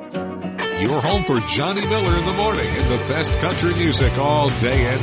Your home for Johnny Miller in the morning and the best country music all day and